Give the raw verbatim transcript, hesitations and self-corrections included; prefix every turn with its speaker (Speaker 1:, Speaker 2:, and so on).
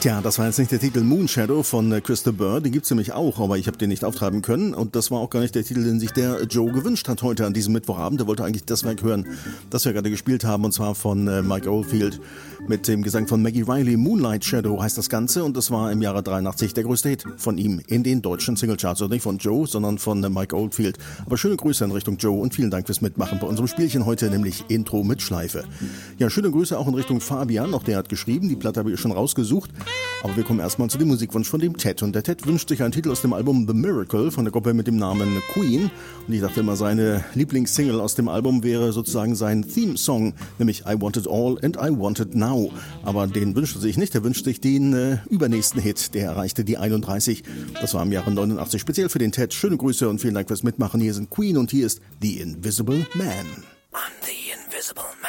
Speaker 1: Tja, das war jetzt nicht der Titel Moonshadow von äh, Christa Burr, den gibt's nämlich auch, aber ich habe den nicht auftreiben können und das war auch gar nicht der Titel, den sich der Joe gewünscht hat heute an diesem Mittwochabend. Der wollte eigentlich das Werk hören, das wir gerade gespielt haben, und zwar von äh, Mike Oldfield mit dem Gesang von Maggie Riley. Moonlight Shadow heißt das Ganze und das war im Jahre dreiundachtzig der größte Hit von ihm in den deutschen Singlecharts. Also nicht von Joe, sondern von äh, Mike Oldfield. Aber schöne Grüße in Richtung Joe und vielen Dank fürs Mitmachen bei unserem Spielchen heute, nämlich Intro mit Schleife. Ja, schöne Grüße auch in Richtung Fabian, auch der hat geschrieben, die Platte habe ich schon rausgesucht. Aber wir kommen erstmal zu dem Musikwunsch von dem Ted. Und der Ted wünscht sich einen Titel aus dem Album The Miracle von der Gruppe mit dem Namen Queen. Und ich dachte immer, seine Lieblingssingle aus dem Album wäre sozusagen sein Theme-Song, nämlich I Want It All and I Want It Now. Aber den wünscht er sich nicht, er wünscht sich den äh, übernächsten Hit. Der erreichte die einunddreißig. Das war im Jahre neunundachtzig. Speziell für den Ted. Schöne Grüße und vielen Dank fürs Mitmachen. Hier sind Queen und hier ist The Invisible Man.
Speaker 2: I'm the Invisible Man.